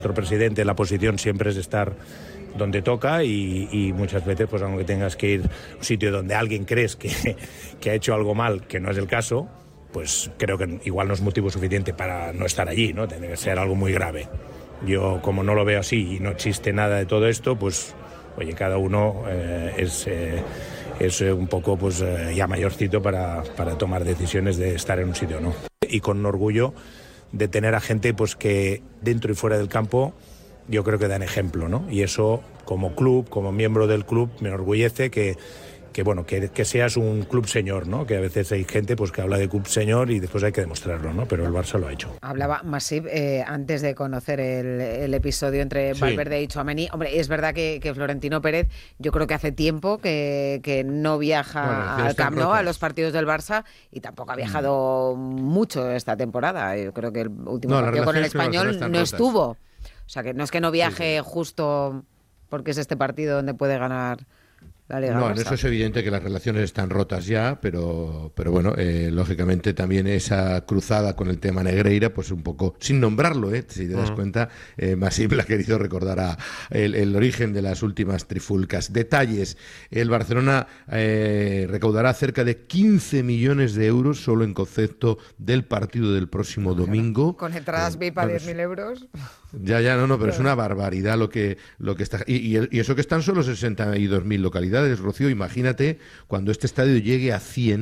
Nuestro presidente, la posición siempre es estar donde toca y muchas veces, pues aunque tengas que ir a un sitio donde alguien crees que ha hecho algo mal, que no es el caso, pues creo que igual no es motivo suficiente para no estar allí, ¿no? Tiene que ser algo muy grave. Yo, como no lo veo así y no existe nada de todo esto, pues, oye, cada uno es un poco, pues, ya mayorcito para tomar decisiones de estar en un sitio o no. Y con orgullo de tener a gente, pues, que dentro y fuera del campo yo creo que dan ejemplo, ¿no? Y eso, como club, como miembro del club, me enorgullece que seas un club señor, ¿no? Que a veces hay gente, pues, que habla de club señor y después hay que demostrarlo, ¿no? Pero el Barça lo ha hecho. Hablaba Masip antes de conocer el episodio entre Valverde y Tchouaméni. Hombre, es verdad que Florentino Pérez, yo creo que hace tiempo que no viaja al Camp Nou, a los partidos del Barça, y tampoco ha viajado mucho esta temporada. Yo creo que el último partido con el Español no estuvo. O sea, que no es que no viaje justo porque es este partido donde puede ganar la Liga. No, en eso es evidente que las relaciones están rotas ya, pero bueno, lógicamente también esa cruzada con el tema Negreira, pues un poco, sin nombrarlo, si te das cuenta, Masip ha querido recordar el origen de las últimas trifulcas. Detalles: el Barcelona recaudará cerca de 15 millones de euros solo en concepto del partido del próximo domingo. Con entradas VIP a 10.000 euros. Ya, no, pero es una barbaridad lo que está. Y eso que están solo 62.000 localidades, Rocío. Imagínate cuando este estadio llegue a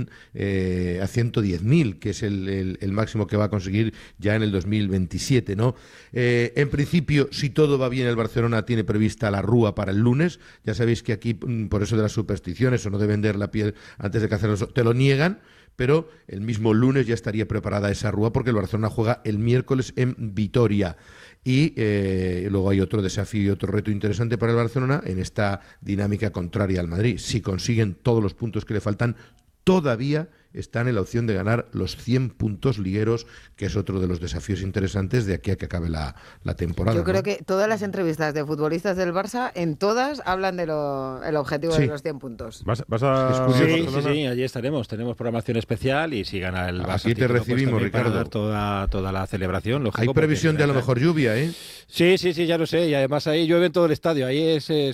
110.000, que es el máximo que va a conseguir ya en el 2027, ¿no? En principio, si todo va bien, el Barcelona tiene prevista la Rúa para el lunes. Ya sabéis que aquí, por eso de las supersticiones, o no de vender la piel antes de que te lo niegan. Pero el mismo lunes ya estaría preparada esa Rúa porque el Barcelona juega el miércoles en Vitoria. Y luego hay otro desafío y otro reto interesante para el Barcelona en esta dinámica contraria al Madrid. Si consiguen todos los puntos que le faltan, todavía están en la opción de ganar los 100 puntos ligueros, que es otro de los desafíos interesantes de aquí a que acabe la temporada. Yo creo que todas las entrevistas de futbolistas del Barça, en todas hablan del objetivo de los 100 puntos. ¿Vas a... Sí, allí estaremos. Tenemos programación especial y si gana el Barça... Aquí te recibimos, pues Ricardo. Para dar toda la celebración. Lógico, hay previsión de a lo mejor lluvia, ¿eh? Sí, ya lo sé. Y además ahí llueve en todo el estadio. Ahí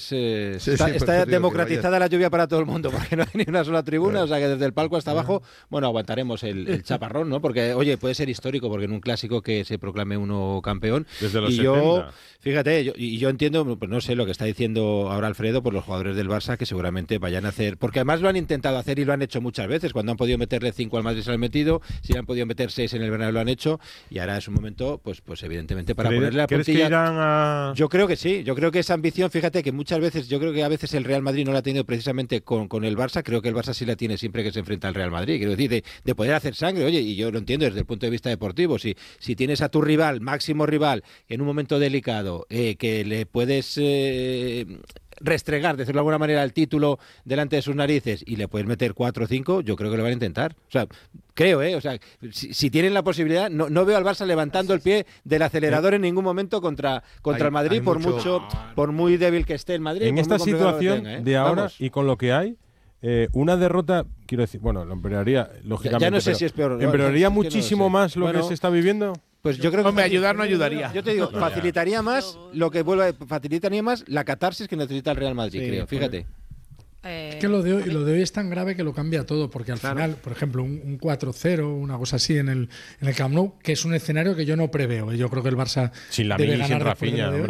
está democratizada la lluvia para todo el mundo, porque no hay ni una sola tribuna. O sea que desde el palco hasta abajo, bueno, aguantaremos el chaparrón, ¿no? Porque, oye, puede ser histórico, porque en un clásico que se proclame uno campeón. Desde los 70. Yo, fíjate, yo entiendo, pues no sé lo que está diciendo ahora Alfredo, por los jugadores del Barça, que seguramente vayan a hacer, porque además lo han intentado hacer y lo han hecho muchas veces. Cuando han podido meterle 5 al Madrid se lo han metido, si han podido meter 6 en el verano lo han hecho, y ahora es un momento, pues evidentemente para ponerle la puntilla. Yo creo que sí, yo creo que esa ambición, fíjate que muchas veces, yo creo que a veces el Real Madrid no la ha tenido precisamente con el Barça. Creo que el Barça sí la tiene siempre que se enfrenta al Real Madrid, quiero decir, de poder hacer sangre. Oye, y yo lo entiendo desde el punto de vista deportivo, si tienes a tu rival, máximo rival, en un momento delicado, que le puedes restregar, decirlo de alguna manera, el título delante de sus narices y le puedes meter 4 o 5, yo creo que lo van a intentar. O sea, creo, o sea, si tienen la posibilidad, no veo al Barça levantando el pie del acelerador en ningún momento contra el Madrid, por muy débil que esté el Madrid. En esta situación de ahora, vamos, y con lo que hay, una derrota, quiero decir, bueno, lo empeoraría, lógicamente. Ya no sé si es peor. ¿Empeoraría muchísimo más lo que se está viviendo? Pues yo creo que ayudar no ayudaría. Yo te digo, facilitaría más facilitaría más la catarsis que necesita el Real Madrid, creo. Fíjate. Es que lo de hoy es tan grave que lo cambia todo, porque al final, por ejemplo, un 4-0, una cosa así en el Camp Nou, que es un escenario que yo no preveo. Yo creo que el Barça sin la debe ganar ganar Rafinha,